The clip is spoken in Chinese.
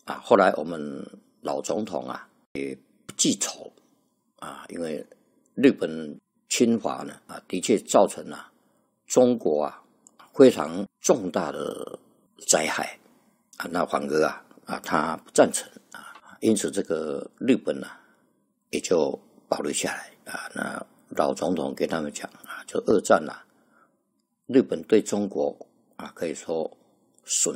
后来我们老总统也不记仇因为日本侵华呢的确造成了中国非常重大的灾害那反而他不赞成因此这个日本也就保留下来那老总统跟他们讲就二战日本对中国可以说损